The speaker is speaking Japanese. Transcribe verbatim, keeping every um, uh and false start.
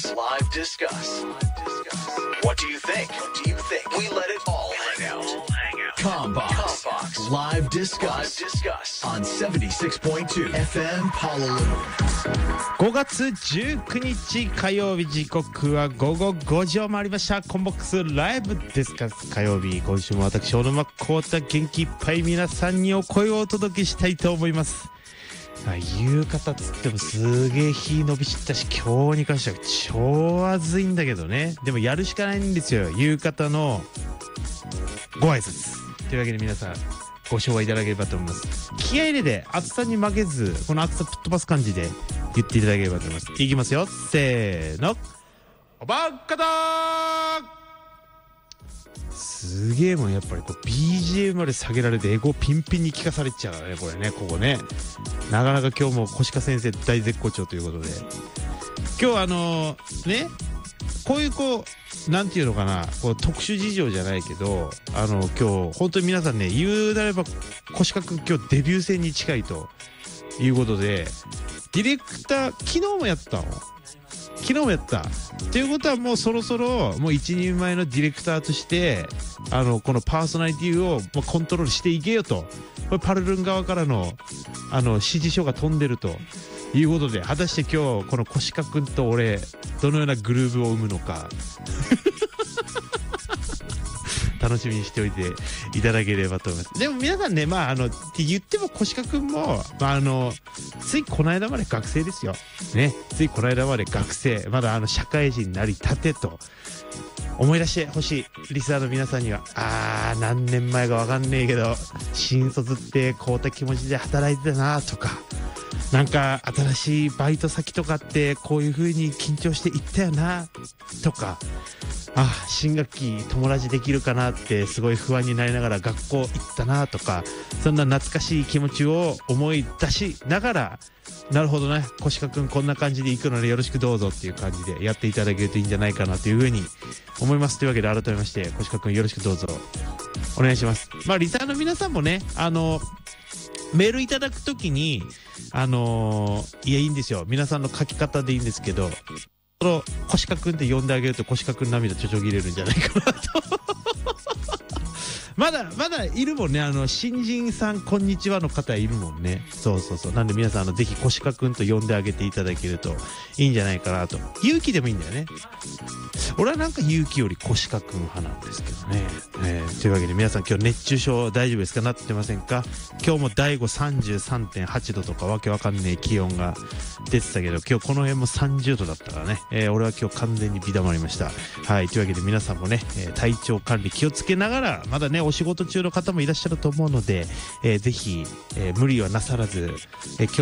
Live discuss. What do you think? What do you think? We let it all hang out. Combox. Combox. Live discuss. Live discuss. On seventy-six point two エフエム Honolulu. ごがつじゅうくにち火曜日、時刻はごごごじを回りました。コンボックスライブディスカス火曜日、今週も私小沼孝太元気いっぱい皆さんにお声をお届けしたいと思います。夕方つってもすげえ日伸び散ったし、今日に関しては超暑いんだけどね。でもやるしかないんですよ、夕方のご挨拶というわけで、皆さんご唱和いただければと思います。気合い入れて暑さに負けず、この暑さぶっ飛ばす感じで言っていただければと思います。いきますよ、せーの、おばっかだー。すげえもん、やっぱりこう ビージーエム まで下げられてエゴピンピンに聞かされちゃうからね、これね、ここね。なかなか今日も小鹿先生大絶好調ということで、今日あのー、ね、こういうこうなんていうのかな、こう特殊事情じゃないけど、あの今日本当に皆さんね、言うなれば小鹿くん今日デビュー戦に近いということで、ディレクター昨日もやったの昨日もやったっていうことは、もうそろそろもう一人前のディレクターとしてあのこのパーソナリティをもうコントロールしていけよと、これパルルン側からのあの指示書が飛んでるということで、果たして今日この小鹿くんと俺どのようなグルーヴを生むのか楽しみにしておいていただければと思います。でも皆さんね、まああの言っても小鹿くんも、まあ、あのついこの間まで学生ですよね。ついこの間まで学生、まだあの社会人になりたてと思い出してほしいリスナーの皆さんには、あー何年前かわかんねえけど新卒ってこうた気持ちで働いてたなとか、なんか新しいバイト先とかってこういう風に緊張していったよなとか、あ、新学期友達できるかなってすごい不安になりながら学校行ったなとか、そんな懐かしい気持ちを思い出しながら、なるほどね、小鹿くんこんな感じで行くのでよろしくどうぞっていう感じでやっていただけるといいんじゃないかなという風に思います。というわけで改めまして小鹿くんよろしくどうぞお願いします。まあリサーの皆さんもね、あのメールいただくときにあのー、いやいいんですよ、皆さんの書き方でいいんですけど、その小鹿くんって呼んであげると小鹿くん涙ちょちょぎれるんじゃないかなとまだまだいるもんね、あの新人さんこんにちはの方いるもんね。そうそうそう、なんで皆さんあのぜひ小鹿くんと呼んであげていただけるといいんじゃないかなと。勇気でもいいんだよね。俺はなんか勇気より小鹿くん派なんですけどね、えー、というわけで皆さん今日熱中症大丈夫ですか、なってませんか。今日もだいご さんじゅうさんてんはちどとかわけわかんねえ気温が出てたけど、今日この辺もさんじゅうどだったからね、えー、俺は今日完全にビダまりました。はい、というわけで皆さんもね、えー、体調管理気をつけながら、まだねお仕事中の方もいらっしゃると思うので、えー、ぜひ、えー、無理はなさらず、えー、今日